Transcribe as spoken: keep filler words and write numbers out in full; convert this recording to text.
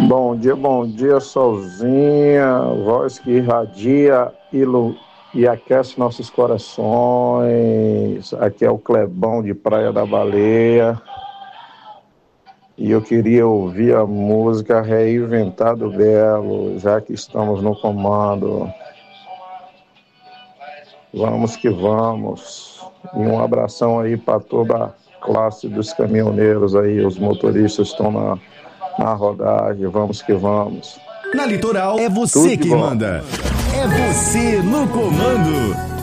Bom dia, bom dia, Solzinha, voz que irradia ilu- e aquece nossos corações. Aqui é o Clebão de Praia da Baleia. E eu queria ouvir a música Reinventado Belo, já que estamos no comando. Vamos que vamos. E um abração aí para toda a classe dos caminhoneiros aí, os motoristas estão na, na rodagem. Vamos que vamos. Na Litoral é Tudo você de quem bom. manda. É você no comando.